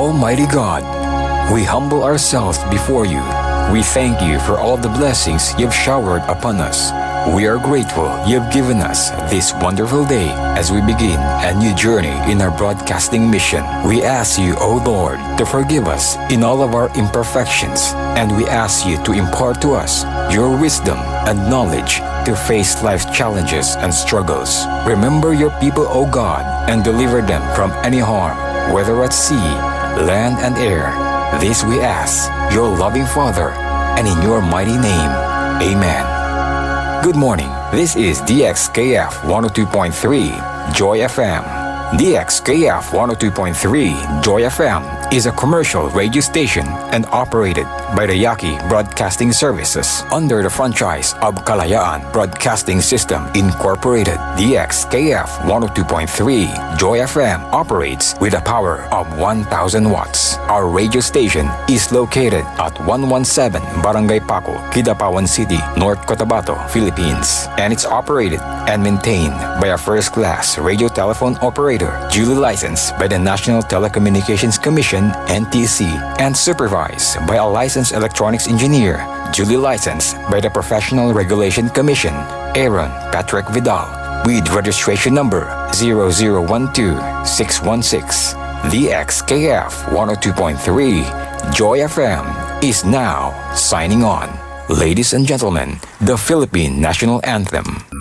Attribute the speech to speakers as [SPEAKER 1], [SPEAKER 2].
[SPEAKER 1] Almighty God, we humble ourselves before you. We thank you for all the blessings you've showered upon us. We are grateful you've given us this wonderful day as we begin a new journey in our broadcasting mission. We ask you, O Lord, to forgive us in all of our imperfections, and we ask you to impart to us your wisdom and knowledge to face life's challenges and struggles. Remember your people, O God, and deliver them from any harm, whether at sea, land, and air. This we ask, your loving Father, and in your mighty name. Amen. Good morning. This is DXKF 102.3 Joy FM. DXKF 102.3 Joy FM is a commercial radio station and operated by the Yaqui Broadcasting Services under the franchise of Kalayaan Broadcasting System Incorporated. DXKF 102.3 Joy FM operates with a power of 1,000 watts. Our radio station is located at 117 Barangay Paco, Kidapawan City, North Cotabato, Philippines, and it's operated and maintained by a first-class radio telephone operator, duly licensed by the National Telecommunications Commission, NTC, and supervised by a licensed electronics engineer, duly licensed by the Professional Regulation Commission, Aaron Patrick Vidal, with registration number 0012616. The XKF 102.3 Joy FM is now signing on. Ladies and gentlemen, the Philippine National Anthem.